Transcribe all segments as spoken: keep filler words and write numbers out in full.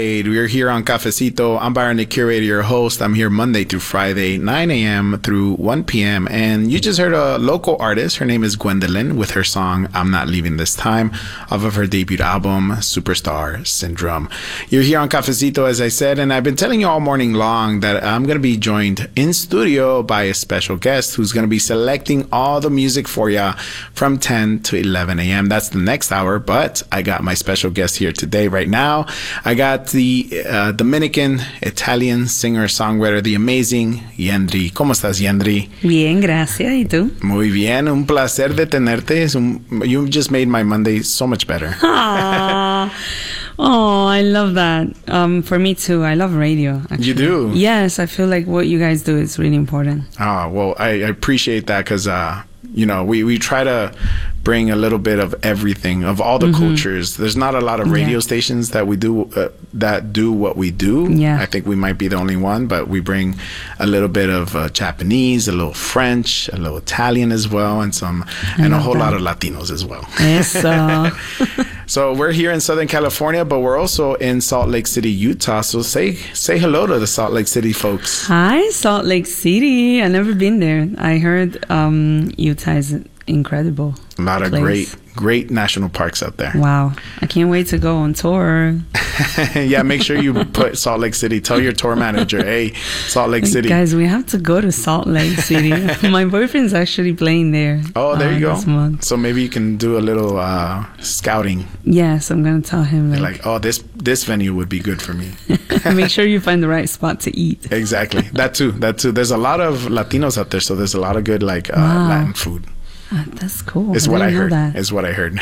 right. We're here on Cafecito. I'm Byron, the curator, your host. I'm here Monday through Friday, nine a.m. through one p.m. And you just heard a local artist. Her name is Gwendolyn with her song, I'm Not Leaving This Time, off of her debut album, Superstar Syndrome. You're here on Cafecito, as I said, and I've been telling you all morning long that I'm going to be joined in studio by a special guest who's going to be selecting all the music for you from ten to eleven a.m. That's the next hour, but I got my special guest here today, right now. I got the uh, Dominican Italian singer-songwriter, the amazing Yendri. ¿Cómo estás, Yendri? Bien, gracias. ¿Y tú? Muy bien. Un placer de tenerte. Es un, you just made my Monday so much better. Aww. Oh, I love that. Um, for me too. I love radio. Actually. You do? Yes, I feel like what you guys do is really important. Oh, well, I, I appreciate that because, uh, you know, we, we try to bring a little bit of everything, of all the mm-hmm. cultures. There's not a lot of radio yeah. stations that we do uh, that do what we do. Yeah. I think we might be the only one, but we bring a little bit of uh, Japanese, a little French, a little Italian as well, and some I and a whole that. lot of Latinos as well. Eso. So we're here in Southern California, but we're also in Salt Lake City, Utah. So say say hello to the Salt Lake City folks. Hi, Salt Lake City. I've never been there. I heard um, Utah is incredible. A lot of place. great, great national parks out there. Wow. I can't wait to go on tour. Yeah, make sure you put Salt Lake City. Tell your tour manager, hey, Salt Lake City. Guys, we have to go to Salt Lake City. My boyfriend's actually playing there. Oh, there uh, you go. This month. So maybe you can do a little uh, scouting. Yes, I'm going to tell him. Like, like, oh, this this venue would be good for me. Make sure you find the right spot to eat. Exactly. That too. That too. There's a lot of Latinos out there, so there's a lot of good like uh, wow. Latin food. Uh, that's cool. Is I what I know heard. That. Is what I heard.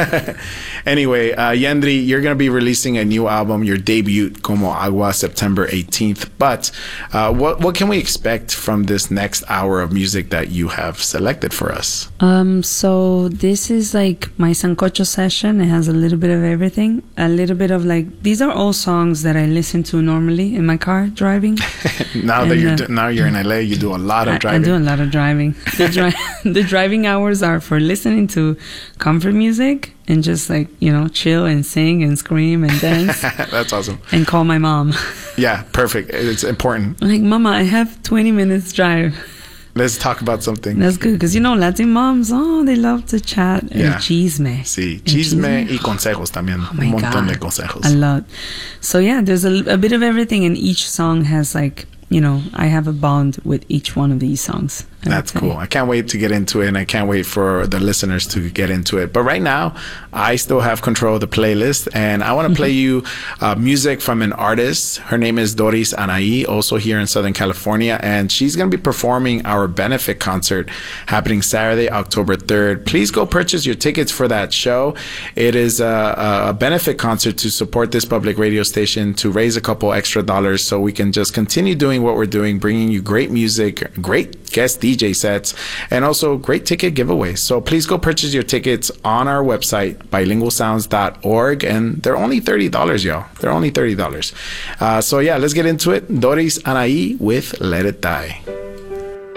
Anyway, uh, Yendri, you're going to be releasing a new album, your debut, Como Agua, September eighteenth. But uh, what what can we expect from this next hour of music that you have selected for us? Um, so this is like my Sancocho session. It has a little bit of everything. A little bit of like, these are all songs that I listen to normally in my car driving. now and, that you're uh, now you're in L A, you do a lot of I, driving. I do a lot of driving. The, dri- the driving hours are for listening to comfort music and just like, you know, chill and sing and scream and dance. That's awesome. And call my mom. Yeah, perfect. It's important. Like, Mama, I have twenty minutes drive. Let's talk about something. That's good because, you know, Latin moms, oh, they love to chat yeah. and chisme. Sí, chisme, chisme y consejos también. Oh my Un montón God. de consejos. A lot. So, yeah, there's a, a bit of everything, and each song has like, you know, I have a bond with each one of these songs. That's cool. I can't wait to get into it, and I can't wait for the listeners to get into it. But right now, I still have control of the playlist, and I want to play you uh, music from an artist. Her name is Doris Anaí, also here in Southern California, and she's going to be performing our benefit concert happening Saturday, October third. Please go purchase your tickets for that show. It is a, a benefit concert to support this public radio station, to raise a couple extra dollars so we can just continue doing what we're doing, bringing you great music, great guest D J sets, and also great ticket giveaways. So please go purchase your tickets on our website, bilingual sounds dot org, and they're only thirty dollars, y'all. They're only thirty dollars. Uh, so yeah, let's get into it. Doris Anaí with Let It Die.